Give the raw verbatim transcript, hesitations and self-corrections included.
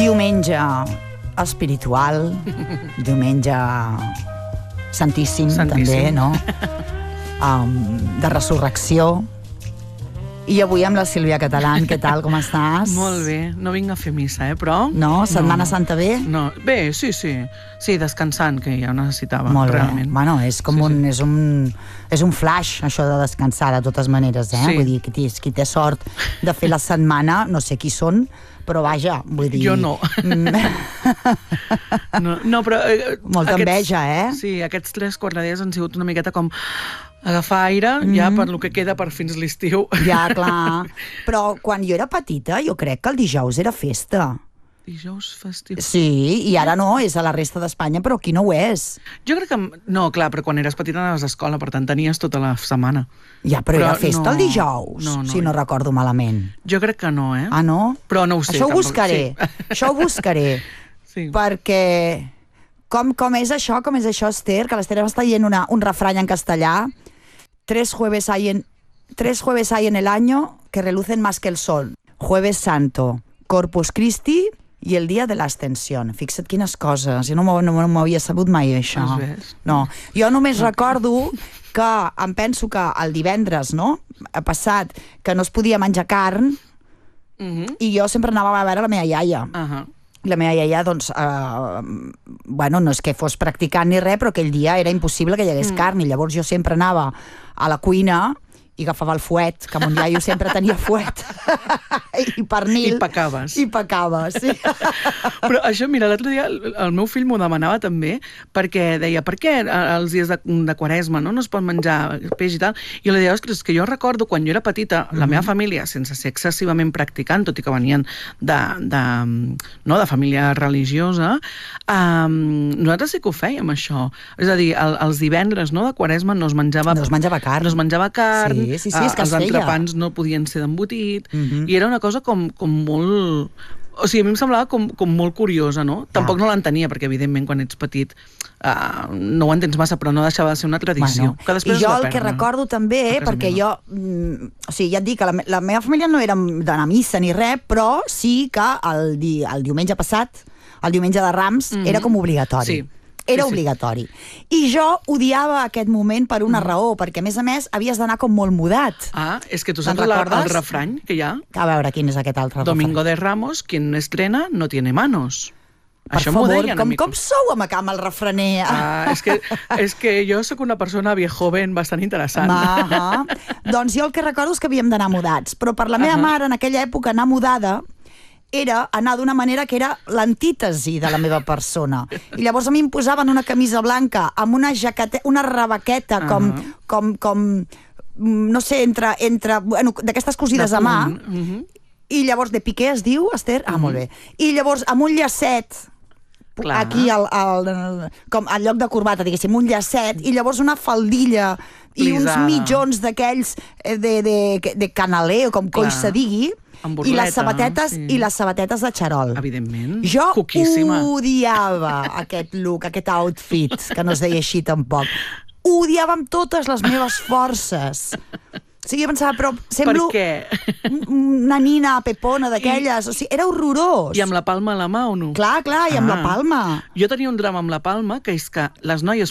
Diumenge espiritual, diumenge santíssim, Santíssim. també, no? Um, de resurrecció. I avui amb la Sílvia Catalán, què tal, com estàs? Molt bé, no vinc a fer missa, eh, però... No? Setmana no. Santa bé? No, bé, sí, sí. Sí, descansant, que ja ho necessitava, Molt realment. bé. Bueno, és com Sí, un, sí. és un, és un flash, això de descansar, de totes maneres, eh? Sí. Vull dir, qui, qui té sort de fer la setmana, no sé qui són, però vaja, vull dir... Jo no. no, no, però... Eh, Molta enveja, eh? Sí, aquests tres, quatre dies han sigut una miqueta com agafar aire, mm. ja per lo que queda per fins l'estiu. Ja, clar. Però quan jo era petita, jo crec que el dijous era festa. Dijous festiu. Sí, i ara no, és a la resta d'Espanya, però aquí no ho és. Jo crec que... No, clar, però quan eres petita anaves a escola, per tant tenies tota la setmana. Ja, però, però era festa no, el dijous, no, no, si no recordo malament. Jo crec que no, eh? Ah, no? Però no ho sé. Això ho tampoc. buscaré, Sí. això ho buscaré, Sí. perquè... Com, com és això, com és això, Esther? Que l'Esther m'està dient una, un refrany en castellà. Tres jueves hay en, tres jueves hay en el año que relucen más que el sol. Jueves Santo, Corpus Christi i el dia de l'Ascensió. Fixa't quines coses, jo no m'ho no, no havia sabut mai, això. Has vist? No. Jo només recordo que em penso que el divendres, no?, ha passat, que no es podia menjar carn, Mhm. i jo sempre anava a veure la meva iaia. Ahà. La meva iaia, doncs, eh, bueno, no és que fos practicant ni res, però aquell dia era impossible que hi hagués mm. carn, i llavors jo sempre anava a la cuina i agafava el fuet, que mon iaio sempre tenia fuet, i pernil. I pecaves. I pecava, sí. Però això, mira, l'altre dia el, el meu fill m'ho demanava també, perquè deia, per què els dies de, de Quaresma no, no es pot menjar peix i tal? I jo li deia, ostres, que jo recordo quan jo era petita, mm-hmm. la meva família, sense ser excessivament practicant, tot i que venien de, de, no, de família religiosa, um, nosaltres sí que ho fèiem, això. És a dir, el, els divendres no, de Quaresma no es menjava... No es menjava carn. No es menjava carn, Sí, sí, sí, és que els es feia. entrepans no podien ser d'embotit, Mhm. i era una cosa com, com molt... O sigui, a mi em semblava com, com molt curiosa, no? Tampoc no l'entenia, perquè evidentment quan ets petit uh, no ho entens massa, però no deixava de ser una tradició. Bueno, que després I jo es va el que perdre. recordo també, A casa perquè meva. jo, mm, o sigui, ja et dic que la, me- la meva família no era d'anar a missa ni res, però sí que el, di, el diumenge passat, el diumenge de Rams, Mhm. era com obligatori. Sí. Era Sí, sí. obligatori. I jo odiava aquest moment per una raó, perquè a més a més havies d'anar com molt mudat. Ah, és que tu Te'n saps la, el recordes? refrany que hi ha? A veure, quin és aquest altre Domingo de Ramos, quien no estrena no tiene manos. Per Això m'ho favor, deien a com, mi. com sou amb, amb el refrener? Ah, és, que, és que jo sóc una persona viejoven bastant interessant. Ah, doncs jo el que recordo és que havíem d'anar mudats, però per la meva Ahà. mare en aquella època anar mudada era anar d'una manera que era l'antítesi de la meva persona. I llavors a mi em posaven una camisa blanca amb una jaqueta, una rebaqueta com, Ahà. com, com no sé, entre, entre bueno, d'aquestes cosides De a mà, punt, mhm. i llavors de piqué es diu, Esther? Ah, molt bé. I llavors amb un llacet, Clar. aquí al, al, com al lloc de corbata, diguéssim, un llacet, i llavors una faldilla i uns Plisada. mitjons d'aquells eh, de, de, de canaler, o com coi Clar. se digui, Amb i burleta, les sabatetes sí. i les sabatetes de xarol. Evidentment. Jo Cuquíssima. odiava aquest look, aquest outfit, que no es deia així tampoc. Odiava amb totes les meves forces. O sigui, jo pensava, però semblo Per què? una nina pepona d'aquelles. O sigui, era horrorós. I amb la palma a la mà o no? Clar, clar, i amb Ah. la palma. Jo tenia un drama amb la palma, que és que les noies